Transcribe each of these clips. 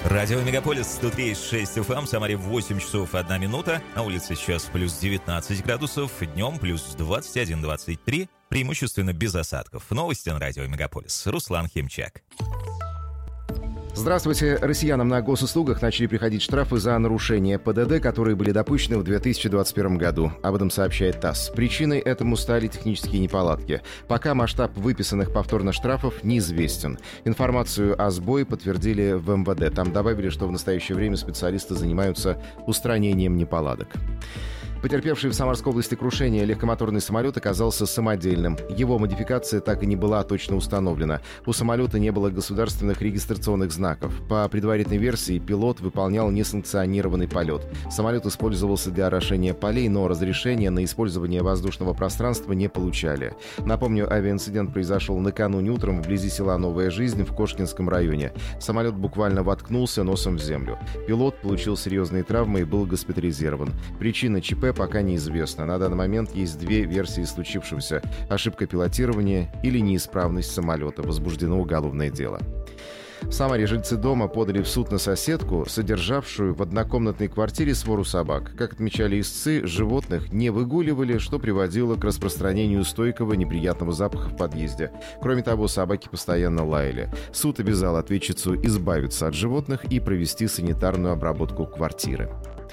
Радио Мегаполис 103,6 FM, в Самаре 8 часов 1 минута. На улице сейчас плюс 19 градусов, днем плюс 21-23, преимущественно без осадков. Новости на Радио Мегаполис. Руслан Химчак. Здравствуйте. Россиянам на госуслугах начали приходить штрафы за нарушения ПДД, которые были допущены в 2021 году. Об этом сообщает ТАСС. Причиной этому стали технические неполадки. Пока масштаб выписанных повторно штрафов неизвестен. Информацию о сбое подтвердили в МВД. Там добавили, что в настоящее время специалисты занимаются устранением неполадок. Потерпевший в Самарской области крушение легкомоторный самолет оказался самодельным. Его модификация так и не была точно установлена. У самолета не было государственных регистрационных знаков. По предварительной версии, пилот выполнял несанкционированный полет. Самолет использовался для орошения полей, но разрешения на использование воздушного пространства не получали. Напомню, авиаинцидент произошел накануне утром вблизи села Новая Жизнь в Кошкинском районе. Самолет буквально воткнулся носом в землю. Пилот получил серьезные травмы и был госпитализирован. Причина ЧП пока неизвестна. На данный момент есть две версии случившегося: ошибка пилотирования или неисправность самолета. Возбуждено уголовное дело. В Самаре жильцы дома подали в суд на соседку, содержавшую в однокомнатной квартире свору собак. Как отмечали истцы, животных не выгуливали, что приводило к распространению стойкого неприятного запаха в подъезде. Кроме того, собаки постоянно лаяли. Суд обязал ответчицу избавиться от животных и провести санитарную обработку квартиры.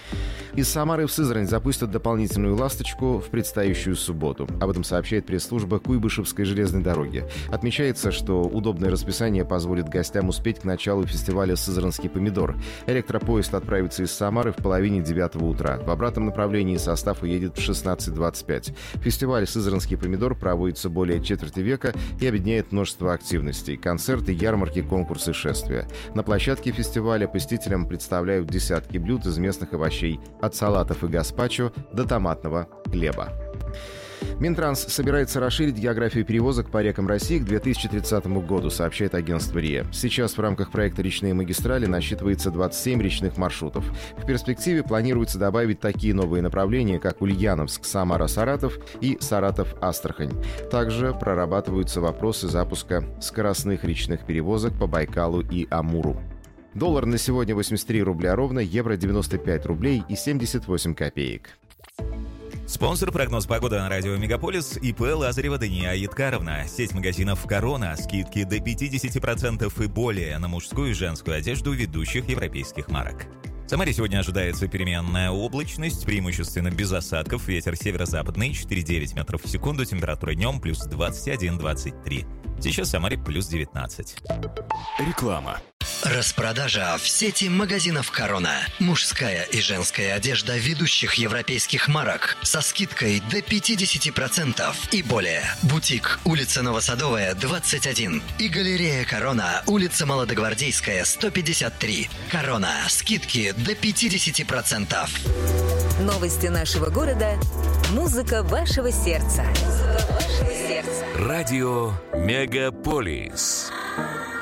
Из Самары в Сызрань запустят дополнительную «Ласточку» в предстоящую субботу. Об этом сообщает пресс-служба Куйбышевской железной дороги. Отмечается, что удобное расписание позволит гостям успеть к началу фестиваля «Сызранский помидор». Электропоезд отправится из Самары в половине 9 утра. В обратном направлении состав уедет в 16:25. Фестиваль «Сызранский помидор» проводится более четверти века и объединяет множество активностей: концерты, ярмарки, конкурсы, шествия. На площадке фестиваля посетителям представляют десятки блюд из местных овощей, от салатов и гаспачо до томатного хлеба. Минтранс собирается расширить географию перевозок по рекам России к 2030 году, сообщает агентство РИА. Сейчас в рамках проекта «Речные магистрали» насчитывается 27 речных маршрутов. В перспективе планируется добавить такие новые направления, как Ульяновск, Самара-Саратов и Саратов-Астрахань. Также прорабатываются вопросы запуска скоростных речных перевозок по Байкалу и Амуру. Доллар на сегодня 83 рубля ровно, евро 95 рублей и 78 копеек. Спонсор прогноз погоды на Радио Мегаполис ИП Лазарева Дания Яткаровна. Сеть магазинов «Корона». Скидки до 50% и более на мужскую и женскую одежду ведущих европейских марок. В Самаре сегодня ожидается переменная облачность, преимущественно без осадков. Ветер северо-западный 4,9 метров в секунду. Температура днем плюс 21-23. Сейчас в Самаре плюс 19. Реклама. Распродажа в сети магазинов «Корона». Мужская и женская одежда ведущих европейских марок со скидкой до 50% и более. Бутик, улица Новосадовая, 21. И галерея «Корона», улица Молодогвардейская, 153. «Корона». Скидки до 50%. Новости нашего города. Музыка вашего сердца. Радио Мегаполис.